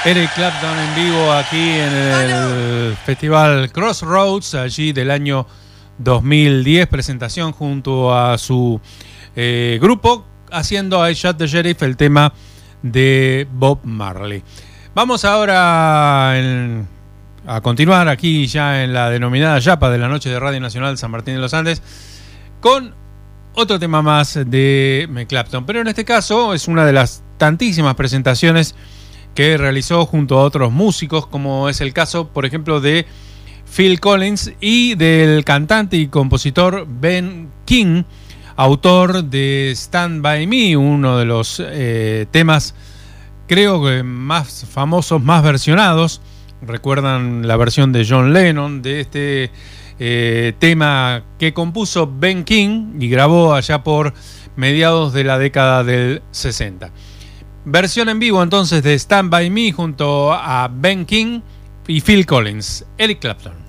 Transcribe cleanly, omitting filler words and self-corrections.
Eric Clapton en vivo aquí en el Festival Crossroads, allí del año 2010, presentación junto a su grupo, haciendo I Shot the Sheriff, el tema de Bob Marley. Vamos ahora a continuar aquí ya en la denominada Yapa de la noche de Radio Nacional San Martín de los Andes, con otro tema más de Clapton, pero en este caso es una de las tantísimas presentaciones que realizó junto a otros músicos, como es el caso, por ejemplo, de Phil Collins y del cantante y compositor Ben King, autor de Stand By Me, uno de los temas, creo que más famosos, más versionados. Recuerdan la versión de John Lennon de este tema que compuso Ben King y grabó allá por mediados de la década del 60. Versión en vivo entonces de Stand By Me junto a Ben King y Phil Collins, Eric Clapton.